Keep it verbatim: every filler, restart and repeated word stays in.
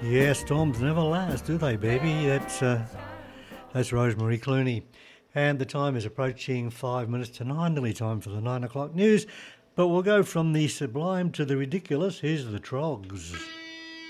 Yeah, storms never last, do they, baby? That's uh, that's Rosemary Clooney. And the time is approaching five minutes to nine, nearly time for the nine o'clock news. But we'll go from the sublime to the ridiculous. Here's the Trogs.